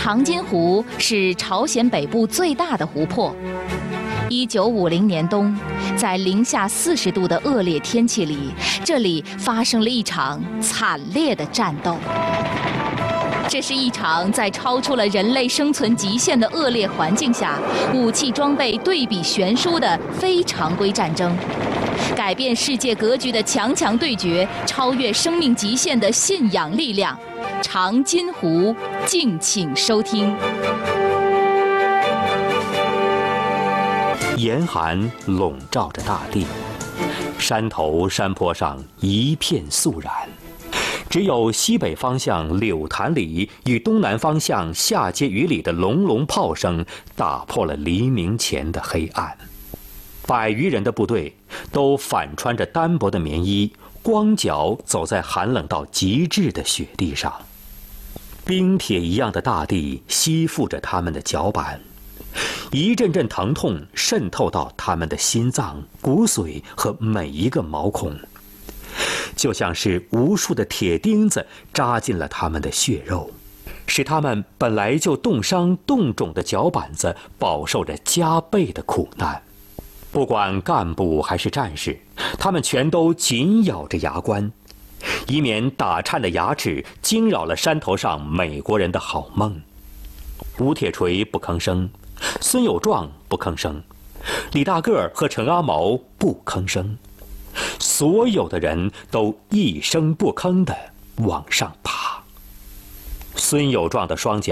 长津湖是朝鲜北部最大的湖泊。1950年冬，在零下40度的恶劣天气里，这里发生了一场惨烈的战斗。这是一场在超出了人类生存极限的恶劣环境下，武器装备对比悬殊的非常规战争，改变世界格局的强强对决，超越生命极限的信仰力量。长津湖，敬请收听。 严寒笼罩着大地，山头山坡上一片肃然，只有西北方向柳潭里与东南方向下碣隅里的隆隆炮声打破了黎明前的黑暗。100余人的部队都反穿着单薄的棉衣，光脚走在寒冷到极致的雪地上，冰铁一样的大地吸附着他们的脚板，一阵阵疼痛渗透到他们的心脏、骨髓和每一个毛孔，就像是无数的铁钉子扎进了他们的血肉，使他们本来就冻伤冻肿的脚板子饱受着加倍的苦难。不管干部还是战士，他们全都紧咬着牙关，以免打颤的牙齿惊扰了山头上美国人的好梦。吴铁锤不吭声，孙有壮不吭声，李大个和陈阿毛不吭声，所有的人都一声不吭地往上爬。孙有壮的双脚